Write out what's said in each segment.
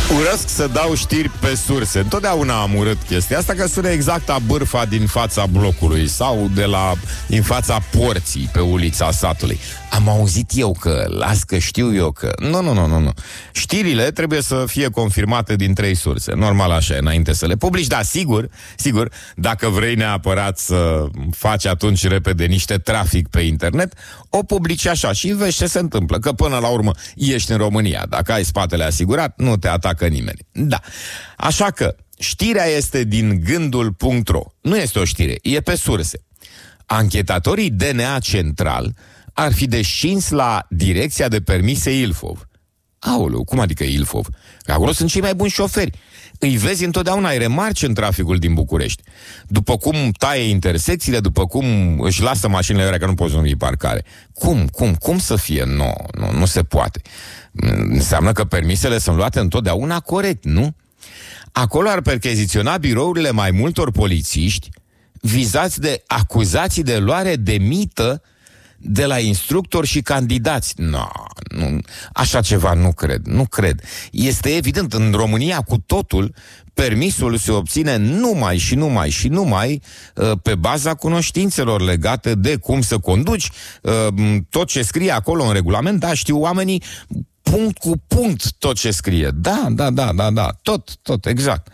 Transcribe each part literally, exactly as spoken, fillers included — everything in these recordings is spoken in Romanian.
Urăsc să dau știri pe surse. Întotdeauna am urât chestia asta, că sună exact a bârfa din fața blocului sau de la, din fața porții pe ulița satului. Am auzit eu că, las că știu eu că... Nu, nu, nu, nu, nu. Știrile trebuie să fie confirmate din trei surse. Normal așa e, înainte să le publici, dar sigur, sigur, dacă vrei neapărat să faci atunci repede niște trafic pe internet, o publici așa și vezi ce se întâmplă. Că până la urmă ești în România. Dacă ai spatele asigurat, nu te atacă nimeni. Da. Așa că știrea este din gândul punct ro. Nu este o știre, e pe surse. Anchetatorii D N A Central ar fi descins la direcția de permise Ilfov. Aoleu, cum adică Ilfov? Că acolo sunt cei mai buni șoferi. Îi vezi întotdeauna, îi remarci în traficul din București. După cum taie intersecțiile, după cum își lasă mașinile alea, că nu poți numi parcare. Cum, cum, cum să fie? Nu, nu, nu se poate. Înseamnă că permisele sunt luate întotdeauna corect, nu? Acolo ar percheziționa birourile mai multor polițiști vizați de acuzații de luare de mită de la instructori și candidați. No, nu, așa ceva nu cred, nu cred. Este evident, în România cu totul, permisul se obține numai și numai și numai uh, pe baza cunoștințelor legate de cum să conduci, uh, tot ce scrie acolo în regulament, da, știu oamenii punct cu punct tot ce scrie. Da, da, da, da, da, tot, tot, exact.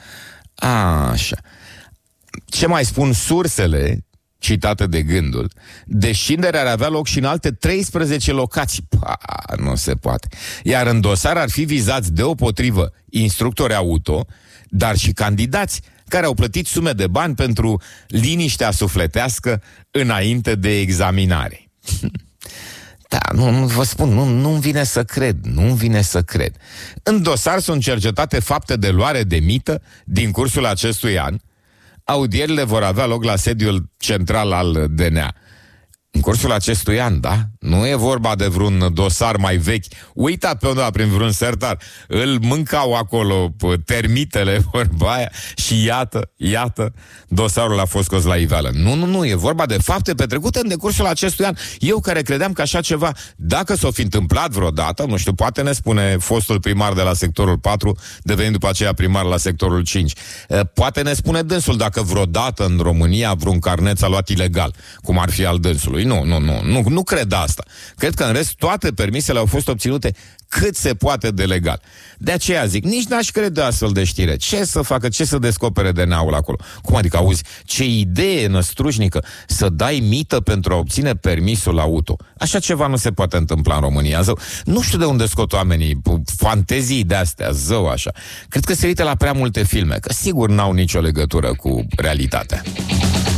Așa. Ce mai spun sursele citate de gândul? Descinderea ar avea loc și în alte treisprezece locații. Pa, nu se poate. Iar în dosar ar fi vizați deopotrivă instructori auto, dar și candidați care au plătit sume de bani pentru liniștea sufletească înainte de examinare. Da, nu, nu vă spun, nu, nu-mi vine să cred, nu-mi vine să cred. În dosar sunt cercetate fapte de luare de mită din cursul acestui an. Audierile vor avea loc la sediul central al D N A. În cursul acestui an, da? Nu e vorba de vreun dosar mai vechi, uitat pe undeva prin vreun sertar. Îl mâncau acolo termitele, vorba aia, și iată, iată, dosarul a fost scos la iveală. Nu, nu, nu, e vorba de fapte petrecute în decursul acestui an. Eu care credeam că așa ceva, dacă s-o fi întâmplat vreodată, nu știu, poate ne spune fostul primar de la sectorul patru, devenind după aceea primar la sectorul cinci. Poate ne spune dânsul dacă vreodată în România vreun carnet a luat ilegal, cum ar fi al dânsului. Nu, nu, nu, nu, nu cred asta. Cred că în rest toate permisele au fost obținute cât se poate de legal. De aceea zic, nici n-aș crede astfel de știre. Ce să facă, ce să descopere D N A-ul acolo? Cum adică, auzi, ce idee năstrușnică să dai mită pentru a obține permisul auto. Așa ceva nu se poate întâmpla în România, zău. Nu știu de unde scot oamenii fantezii de-astea, zău așa. Cred că se uită la prea multe filme, că sigur n-au nicio legătură cu realitatea.